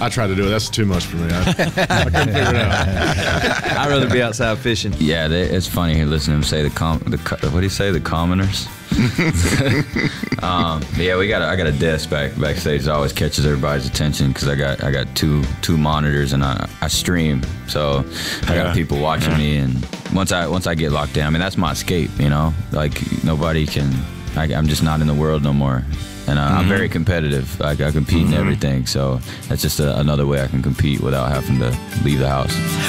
I tried to do it. That's too much for me. I couldn't figure it out. I'd rather be outside fishing. Yeah, it's funny to listen to him say what do you say, the commoners? Yeah, I got a desk backstage that always catches everybody's attention because I got two monitors and I stream, so I got people watching me, and once I get locked down, I mean, that's my escape, you know, like nobody can. I'm just not in the world no more. And I'm very competitive. I compete in everything, so that's just another way I can compete without having to leave the house.